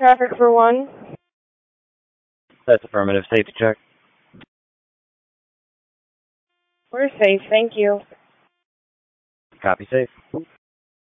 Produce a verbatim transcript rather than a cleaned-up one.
Traffic for one. That's affirmative. Safety check. We're safe, thank you. Copy, safe.